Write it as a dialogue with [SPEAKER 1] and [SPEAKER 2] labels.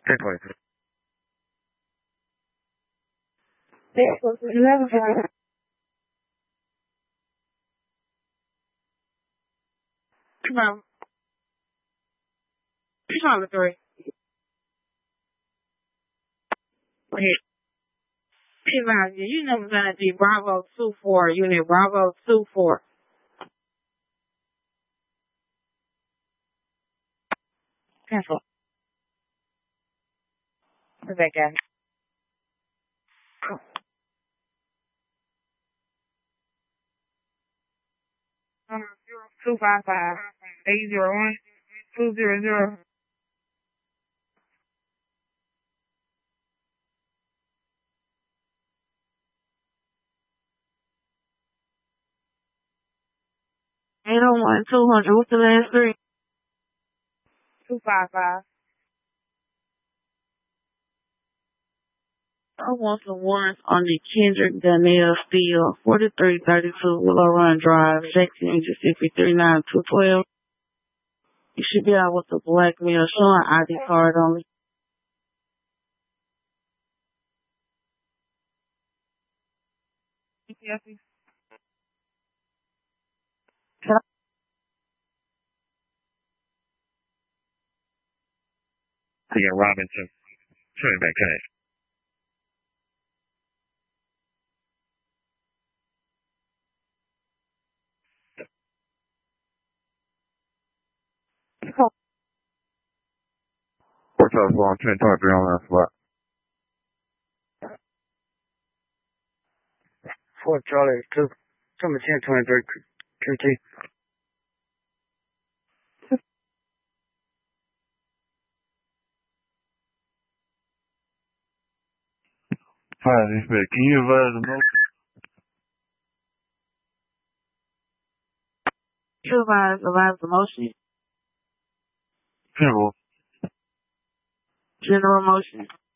[SPEAKER 1] 1023.
[SPEAKER 2] Come on. 203. Hey, you know what's gonna be Bravo 24, unit Bravo 24. Cancel. Where's that guy? 255 801 200. Eight oh one 200. What's the last three? 255. I want some warrants on the Kendrick Danielle Steele, 4332 Willow Run Drive, Jackson, Mississippi 39212. You should be out with the black male showing ID card only. Yes.
[SPEAKER 1] Yeah, Robinson. Turn back to it. 4 Charles Long, 1023 on that spot. 4 Charlie, 2, 1023, QT. Hi, can you advise the motion?
[SPEAKER 2] You advise the motion.
[SPEAKER 1] General.
[SPEAKER 2] General motion.